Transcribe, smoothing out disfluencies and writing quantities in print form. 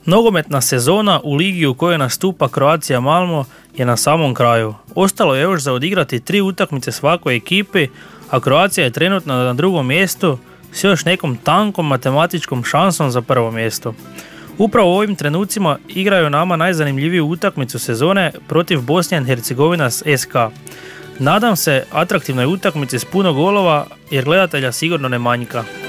Nogometna sezona u ligi u kojoj nastupa Croatia Malmo je na samom kraju. Ostalo je još za odigrati 3 utakmice svakoj ekipi, a Croatia je trenutno na drugom mjestu s još nekom tankom matematičkom šansom za prvo mjesto. Upravo u ovim trenucima igraju nama najzanimljiviju utakmicu sezone protiv Bosnia i Hercegovina SK. Nadam se atraktivnoj utakmici s puno golova jer gledatelja sigurno ne manjka.